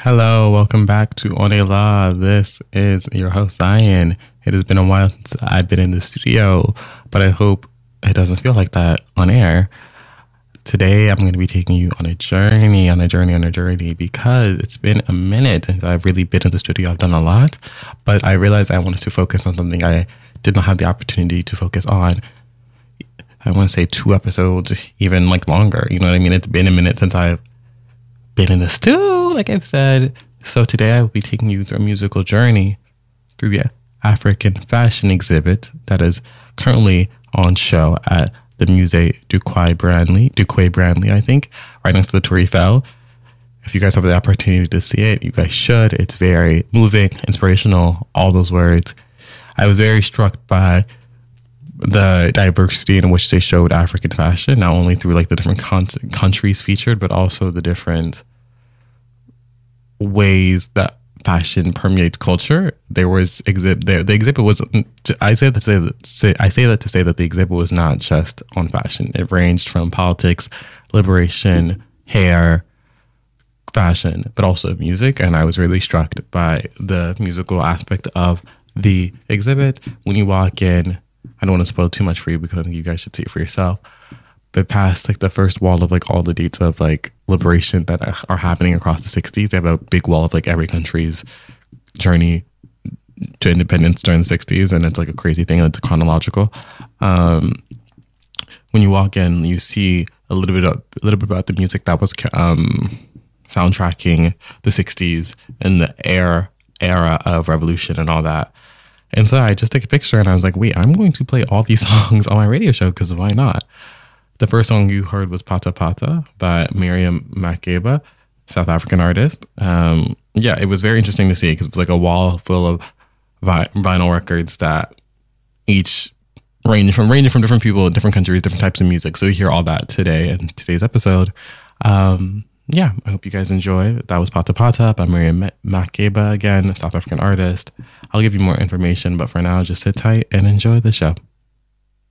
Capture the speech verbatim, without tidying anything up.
Hello, welcome back to On a Law. This is your host, Zion. It has been a while since I've been in the studio, but I hope it doesn't feel like that on air. Today, I'm going to be taking you on a journey, on a journey, on a journey, because it's been a minute since I've really been in the studio. I've done a lot, but I realized I wanted to focus on something I did not have the opportunity to focus on. I want to say two episodes, even like longer. You know what I mean? It's been a minute since I've been in the stew, like I've said. So today I will be taking you through a musical journey through the African fashion exhibit that is currently on show at the Musée du Quai Branly, du Quai Branly, I think, right next to the Tour Eiffel. If you guys have the opportunity to see it, you guys should. It's very moving, inspirational, all those words. I was very struck by the diversity in which they showed African fashion, not only through like the different con- countries featured, but also the different ways that fashion permeates culture. There was exhibit. The, the exhibit was. I say that to say, that, say. I say that to say that the exhibit was not just on fashion. It ranged from politics, liberation, hair, fashion, but also music. And I was really struck by the musical aspect of the exhibit. When you walk in, I don't want to spoil too much for you because I think you guys should see it for yourself. But past like the first wall of like all the dates of like liberation that are happening across the sixties, they have a big wall of like every country's journey to independence during the sixties, and it's like a crazy thing. It's chronological. Um, when you walk in, you see a little bit of, a little bit about the music that was um, soundtracking the sixties and the era era of revolution and all that. And so I just took a picture and I was like, wait, I'm going to play all these songs on my radio show because why not? The first song you heard was Pata Pata by Miriam Makeba, South African artist. Um, yeah, it was very interesting to see because it was like a wall full of vi- vinyl records that each range from ranging from different people, different countries, different types of music. So you hear all that today in today's episode. Um, yeah, I hope you guys enjoy. That was Pata Pata by Miriam Makeba, again, a South African artist. I'll give you more information, but for now, just sit tight and enjoy the show.